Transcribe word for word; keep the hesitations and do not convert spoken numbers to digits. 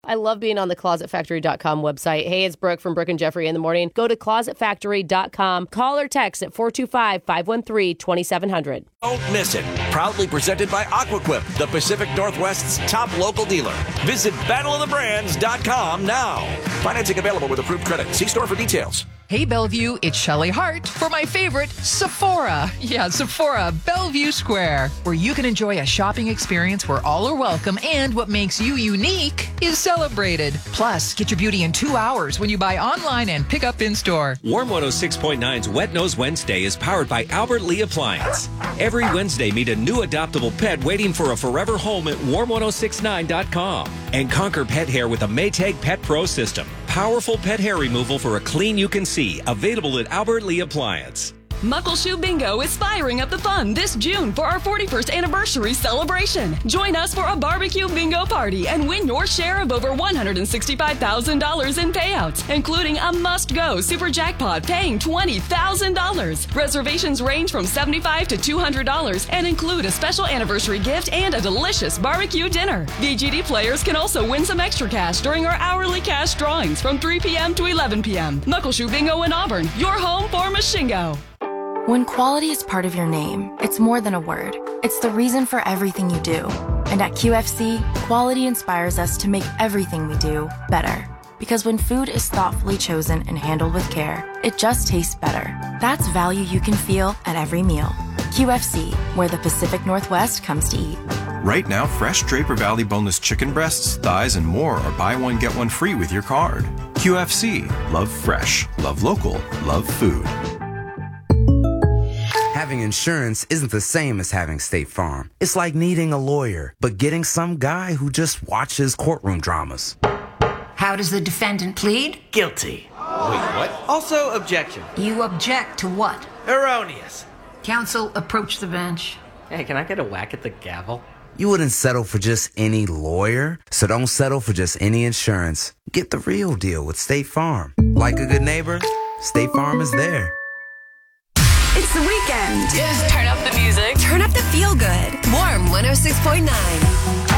I love being on the closet factory dot com website. Hey, it's Brooke from Brooke and Jeffrey in the morning. Go to closet factory dot com. Call or text at four two five, five one three, two seven zero zero. Don't miss it. Proudly presented by Aquaquip, the Pacific Northwest's top local dealer. Visit battle of the brands dot com now. Financing available with approved credit. See store for details. Hey, Bellevue, it's Shelley Hart for my favorite, Sephora. Yeah, Sephora, Bellevue Square, where you can enjoy a shopping experience where all are welcome and what makes you unique is celebrated. Plus, get your beauty in two hours when you buy online and pick up in store. Warm one oh six point nine's Wet Nose Wednesday is powered by Albert Lee Appliance. Every Wednesday, meet a new adoptable pet waiting for a forever home at warm ten sixty-nine dot com. And conquer pet hair with a Maytag Pet Pro system. Powerful pet hair removal for a clean you can see. Available at Albert Lee Appliance. Muckleshoe Bingo is firing up the fun this June for our forty-first anniversary celebration. Join us for a barbecue bingo party and win your share of over one hundred sixty-five thousand dollars in payouts, including a must-go super jackpot paying twenty thousand dollars. Reservations range from seventy-five dollars to two hundred dollars and include a special anniversary gift and a delicious barbecue dinner. V G D players can also win some extra cash during our hourly cash drawings from three p.m. to eleven p.m. Muckleshoe Bingo in Auburn, your home for Machingo. When quality is part of your name, it's more than a word. It's the reason for everything you do. And at Q F C, quality inspires us to make everything we do better. Because when food is thoughtfully chosen and handled with care, it just tastes better. That's value you can feel at every meal. Q F C, where the Pacific Northwest comes to eat. Right now, fresh Draper Valley boneless chicken breasts, thighs, and more are buy one, get one free with your card. Q F C. Love fresh. Love local. Love food. Having insurance isn't the same as having State Farm. It's like needing a lawyer, but getting some guy who just watches courtroom dramas. How does the defendant plead? Guilty. Wait, what? Also, objection. You object to what? Erroneous. Counsel, approach the bench. Hey, can I get a whack at the gavel? You wouldn't settle for just any lawyer, so don't settle for just any insurance. Get the real deal with State Farm. Like a good neighbor, State Farm is there. It's the weekend. Just turn up the music. Turn up the feel good. Warm one oh six point nine.